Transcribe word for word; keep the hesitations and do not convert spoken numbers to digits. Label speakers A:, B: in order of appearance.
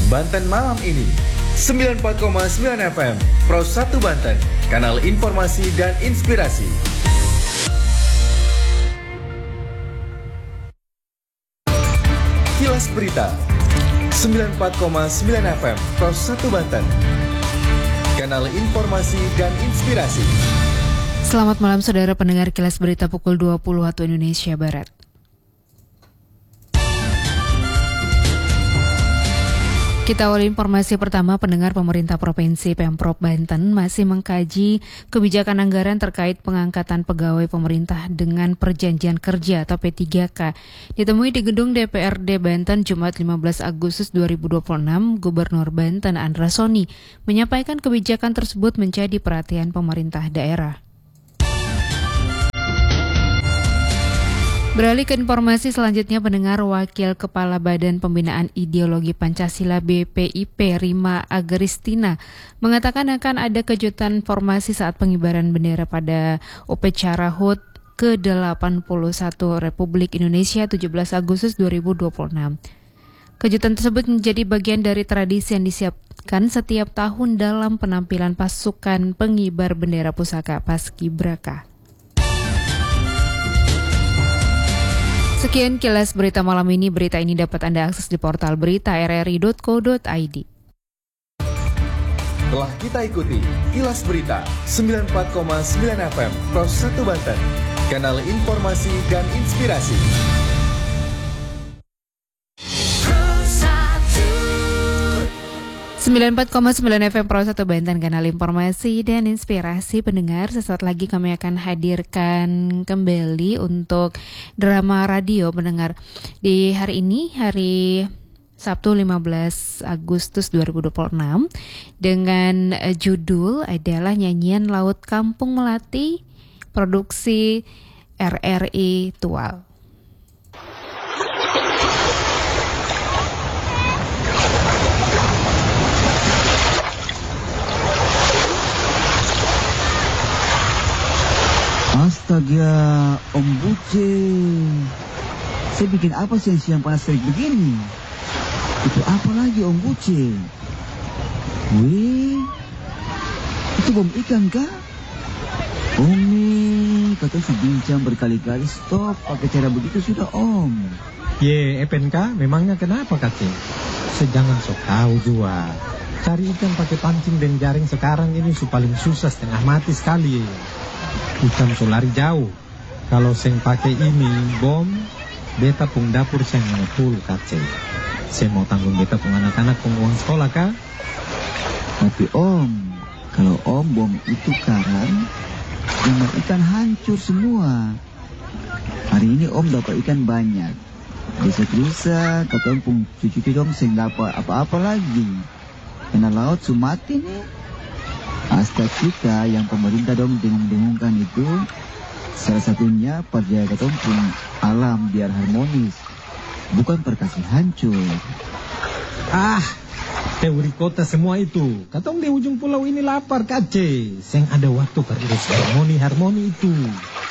A: Banten malam ini. sembilan puluh empat koma sembilan F M Pro satu Banten, kanal informasi dan inspirasi. Kilas Berita sembilan puluh empat koma sembilan F M Pro satu Banten, kanal informasi dan inspirasi.
B: Selamat malam saudara pendengar Kilas Berita pukul dua puluh waktu Indonesia Barat. Kita awali informasi pertama, pendengar. Pemerintah Provinsi Pemprov Banten masih mengkaji kebijakan anggaran terkait pengangkatan pegawai pemerintah dengan perjanjian kerja atau P tiga K. Ditemui di gedung D P R D Banten Jumat lima belas Agustus dua ribu dua puluh enam, Gubernur Banten Andra Soni menyampaikan kebijakan tersebut menjadi perhatian pemerintah daerah. Beralih ke informasi selanjutnya, pendengar. Wakil Kepala Badan Pembinaan Ideologi Pancasila B P I P Rima Agaristina mengatakan akan ada kejutan formasi saat pengibaran bendera pada upacara H U T ke delapan puluh satu Republik Indonesia tujuh belas Agustus dua ribu dua puluh enam. Kejutan tersebut menjadi bagian dari tradisi yang disiapkan setiap tahun dalam penampilan pasukan pengibar bendera pusaka Paskibraka. Sekian Kilas Berita malam ini. Berita ini dapat Anda akses di portal berita r r i dot co dot i d.
A: Telah kita ikuti Kilas Berita sembilan puluh empat koma sembilan F M Pro satu Banten, kanal informasi dan inspirasi.
B: sembilan puluh empat koma sembilan F M Pro satu Banten, kanal informasi dan inspirasi. Pendengar, sesaat lagi kami akan hadirkan kembali untuk drama radio pendengar di hari ini, hari Sabtu lima belas Agustus dua ribu dua puluh enam, dengan judul adalah Nyanyian Laut Kampung Melati, produksi R R I Tual.
C: Astaga, Om Buce, saya bikin apa siang-siang panas terik begini? Itu apa lagi, Om Buce? Wih, itu bom ikan kah? Om nih, kata si Bincang berkali-kali stop pakai cara begitu sudah, Om.
D: Ye, F N K, memangnya kenapa, Kacil? Sejangan sok tahu juga. Cari ikan pakai pancing dan jaring sekarang ini su paling susah, setengah mati sekali. Ikan so lari jauh. Kalau seng pakai ini bom, beta pung dapur seng ngepul, Kacil. Saya mau tanggung beta pung anak-anak pung uang sekolah kah?
C: Tapi Om, kalau Om bom itu karang, jumlah ikan hancur semua. Hari ini Om dapat ikan banyak. Bisa-bisa kata Om pung cucu-cucu dong seng dapat apa-apa lagi. Karena laut sumati nih. Aspek kita yang pemerintah dong dengung-dengungkan itu, salah satunya perjaya ketompung alam biar harmonis, bukan perkasih hancur.
D: Ah, teori kota semua itu. Katong di ujung pulau ini lapar, Kace. Seng ada waktu perurus harmoni-harmoni itu.